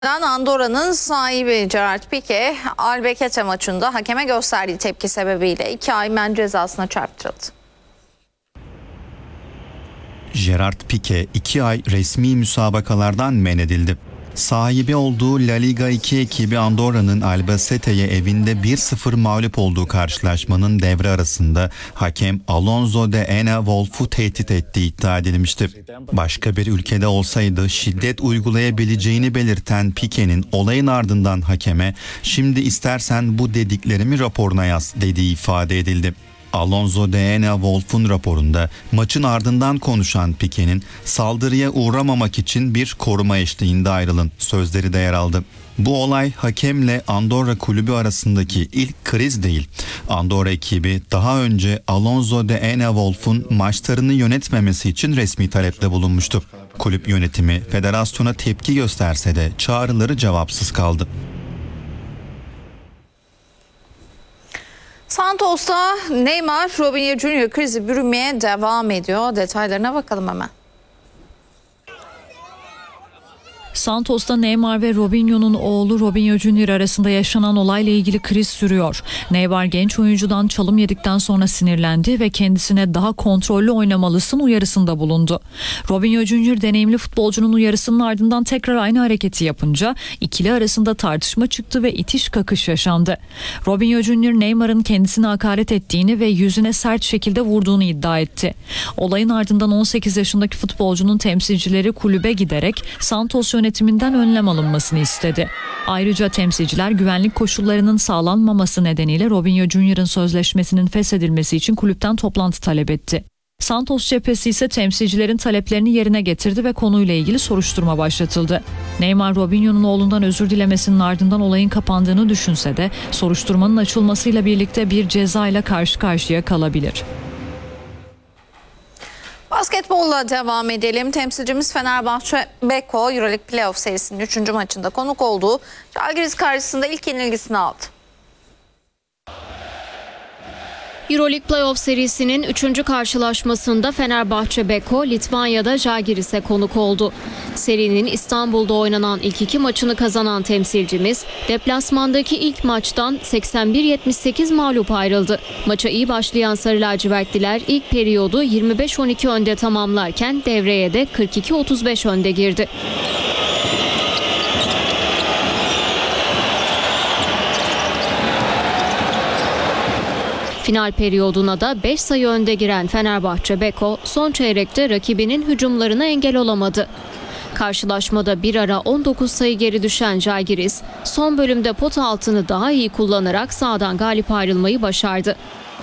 Andorra'nın sahibi Gerard Piqué, Albacete maçında hakeme gösterdiği tepki sebebiyle 2 ay men cezasına çarptırıldı. Gerard Piqué 2 ay resmi müsabakalardan men edildi. Sahibi olduğu La Liga 2 ekibi Andorra'nın Albacete'ye evinde 1-0 mağlup olduğu karşılaşmanın devre arasında hakem Alonso de Ena Wolf'u tehdit ettiği iddia edilmişti. Başka bir ülkede olsaydı şiddet uygulayabileceğini belirten Piqué'nin olayın ardından hakeme "Şimdi istersen bu dediklerimi raporuna yaz" dediği ifade edildi. Alonso de Ena Wolf'un raporunda maçın ardından konuşan Piqué'nin "Saldırıya uğramamak için bir koruma eşliğinde ayrılın" sözleri de yer aldı. Bu olay hakemle Andorra kulübü arasındaki ilk kriz değil. Andorra ekibi daha önce Alonso de Ena Wolf'un maçlarını yönetmemesi için resmi talepte bulunmuştu. Kulüp yönetimi federasyona tepki gösterse de çağrıları cevapsız kaldı. Santos'ta Neymar, Robinho Junior krizi bürümeye devam ediyor. Detaylarına bakalım hemen. Santos'ta Neymar ve Robinho'nun oğlu Robinho Junior arasında yaşanan olayla ilgili kriz sürüyor. Neymar genç oyuncudan çalım yedikten sonra sinirlendi ve kendisine daha kontrollü oynamalısın uyarısında bulundu. Robinho Junior deneyimli futbolcunun uyarısının ardından tekrar aynı hareketi yapınca ikili arasında tartışma çıktı ve itiş kakış yaşandı. Robinho Junior Neymar'ın kendisine hakaret ettiğini ve yüzüne sert şekilde vurduğunu iddia etti. Olayın ardından 18 yaşındaki futbolcunun temsilcileri kulübe giderek Santos yönetiminden önlem alınmasını istedi. Ayrıca temsilciler güvenlik koşullarının sağlanmaması nedeniyle Robinho Junior'ın sözleşmesinin feshedilmesi için kulüpten toplantı talep etti. Santos cephesi ise temsilcilerin taleplerini yerine getirdi ve konuyla ilgili soruşturma başlatıldı. Neymar, Robinho'nun oğlundan özür dilemesinin ardından olayın kapandığını düşünse de soruşturmanın açılmasıyla birlikte bir cezayla karşı karşıya kalabilir. Basketbolla devam edelim. Temsilcimiz Fenerbahçe Beko Euroleague Playoff serisinin 3. maçında konuk olduğu Žalgiris karşısında ilk yenilgisini aldı. Euroleague Playoff serisinin 3. karşılaşmasında Fenerbahçe Beko Litvanya'da Žalgiris'e konuk oldu. Serinin İstanbul'da oynanan ilk 2 maçını kazanan temsilcimiz deplasmandaki ilk maçtan 81-78 mağlup ayrıldı. Maça iyi başlayan Sarı Lacivertliler ilk periyodu 25-12 önde tamamlarken devreye de 42-35 önde girdi. Final periyoduna da 5 sayı önde giren Fenerbahçe Beko son çeyrekte rakibinin hücumlarına engel olamadı. Karşılaşmada bir ara 19 sayı geri düşen Žalgiris son bölümde pot altını daha iyi kullanarak sahadan galip ayrılmayı başardı.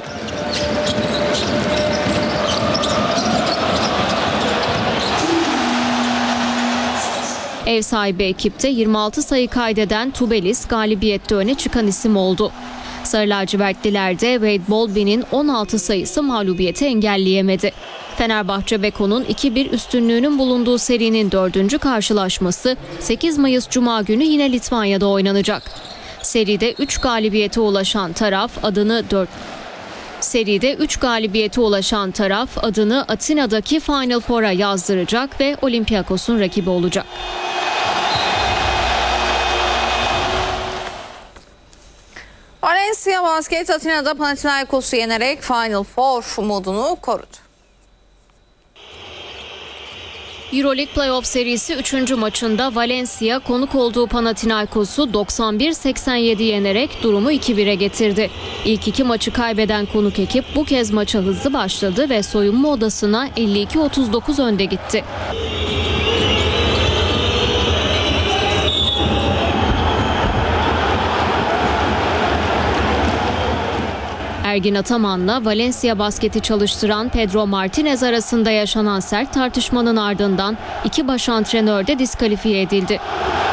Ev sahibi ekipte 26 sayı kaydeden Tubelis galibiyette öne çıkan isim oldu. Sarı lacivertliler de Wade Baldwin'in 16 sayısı mağlubiyeti engelleyemedi. Fenerbahçe Beko'nun 2-1 üstünlüğünün bulunduğu serinin 4. karşılaşması 8 Mayıs Cuma günü yine Litvanya'da oynanacak. Seride 3 galibiyete ulaşan taraf adını Atina'daki Final Four'a yazdıracak ve Olympiakos'un rakibi olacak. Valencia Basket Atina'da Panathinaikos'u yenerek Final Four umudunu korudu. Euroleague Playoff serisi 3. maçında Valencia konuk olduğu Panathinaikos'u 91-87 yenerek durumu 2-1'e getirdi. İlk 2 maçı kaybeden konuk ekip bu kez maça hızlı başladı ve soyunma odasına 52-39 önde gitti. Ergin Ataman'la Valencia basketi çalıştıran Pedro Martinez arasında yaşanan sert tartışmanın ardından 2 baş antrenör de diskalifiye edildi.